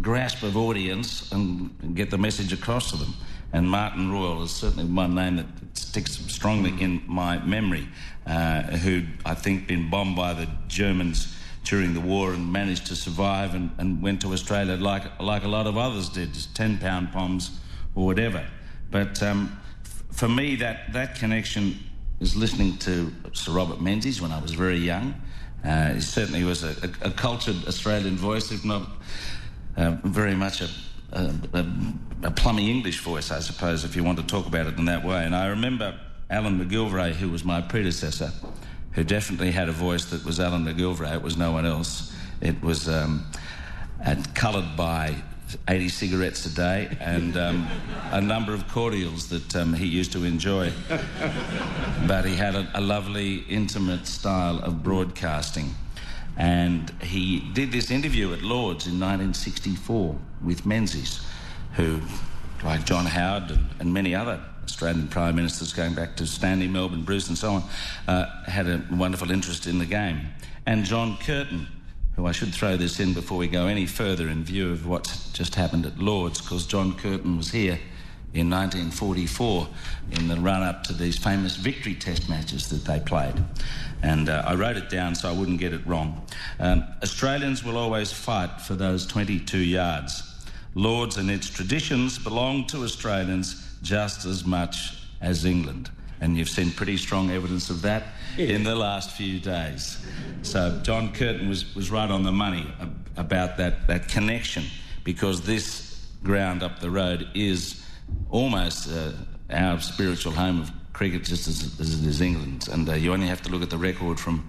grasp of audience and get the message across to them. And Martin Royal is certainly one name that sticks strongly in my memory, who I think been bombed by the Germans during the war and managed to survive and went to Australia like a lot of others did, just 10-pound bombs or whatever. But for me, that connection is listening to Sir Robert Menzies when I was very young. He certainly was a cultured Australian voice, if not very much a plummy English voice, I suppose, if you want to talk about it in that way. And I remember Alan McGilvray, who was my predecessor, who definitely had a voice that was Alan McGilvray. It was no one else. It was coloured by 80 cigarettes a day and a number of cordials that he used to enjoy. But he had a lovely, intimate style of broadcasting. And he did this interview at Lord's in 1964 with Menzies, who, like John Howard and many other Australian Prime Ministers going back to Stanley, Melbourne, Bruce and so on, had a wonderful interest in the game. And John Curtin, who I should throw this in before we go any further in view of what's just happened at Lord's, because John Curtin was here in 1944 in the run-up to these famous victory test matches that they played. And I wrote it down so I wouldn't get it wrong. Australians will always fight for those 22 yards. Lord's and its traditions belong to Australians just as much as England. And you've seen pretty strong evidence of that in the last few days. So John Curtin was right on the money about that connection, because this ground up the road is almost our spiritual home of cricket, just as it is England's. And you only have to look at the record from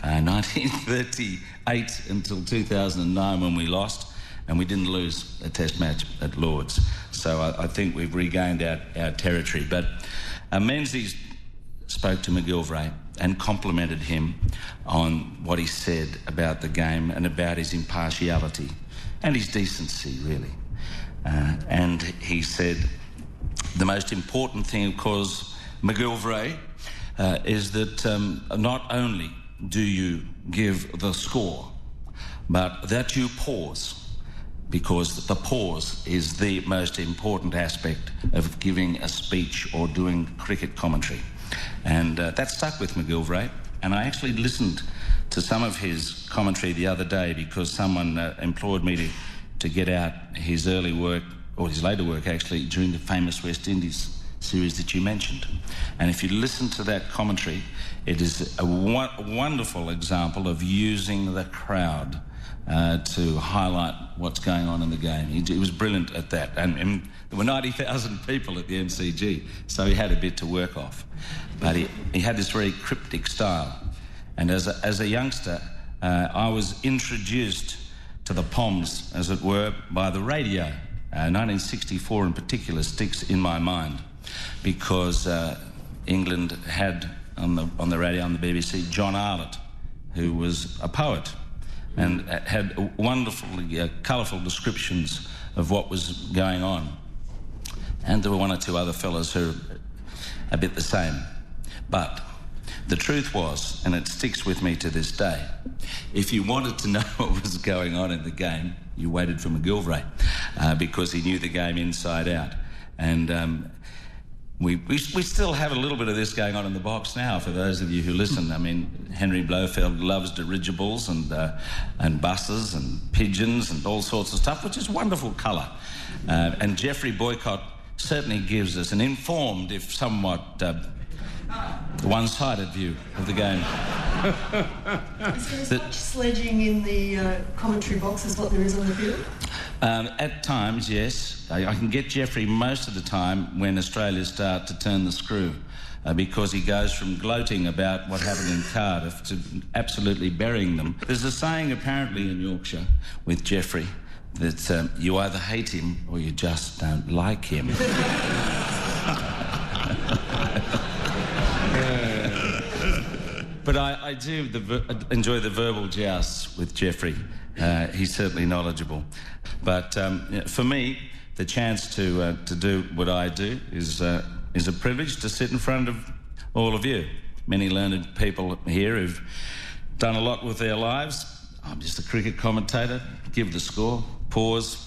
1938 until 2009 when we lost, and we didn't lose a test match at Lord's. So I think we've regained our territory. But Menzies spoke to McGilvray and complimented him on what he said about the game and about his impartiality and his decency, really. And he said, the most important thing, of course, McGilvray, is that not only do you give the score, but that you pause, because the pause is the most important aspect of giving a speech or doing cricket commentary. And that stuck with McGilvray. And I actually listened to some of his commentary the other day because someone implored me to get out his early work, or his later work actually, during the famous West Indies series that you mentioned. And if you listen to that commentary, it is a wonderful example of using the crowd to highlight what's going on in the game. He was brilliant at that. And there were 90,000 people at the MCG, so he had a bit to work off. But he had this very cryptic style. And as a youngster, I was introduced to the Poms, as it were, by the radio. 1964 in particular sticks in my mind because England had on the radio, on the BBC, John Arlott, who was a poet and had wonderfully colourful descriptions of what was going on. And there were one or two other fellows who were a bit the same. But the truth was, and it sticks with me to this day, if you wanted to know what was going on in the game, you waited for McGilvray because he knew the game inside out. And we still have a little bit of this going on in the box now, for those of you who listen. I mean, Henry Blofeld loves dirigibles and buses and pigeons and all sorts of stuff, which is wonderful colour. And Geoffrey Boycott certainly gives us an informed, if somewhat one-sided view of the game. Is there as much sledging in the commentary box as what there is on the field? At times, yes. I can get Geoffrey most of the time when Australia start to turn the screw, because he goes from gloating about what happened in Cardiff to absolutely burying them. There's a saying apparently in Yorkshire with Geoffrey that you either hate him or you just don't like him. But I do enjoy the verbal jousts with Geoffrey. He's certainly knowledgeable. But for me, the chance to do what I do is a privilege to sit in front of all of you. Many learned people here who've done a lot with their lives. I'm just a cricket commentator, give the score, pause,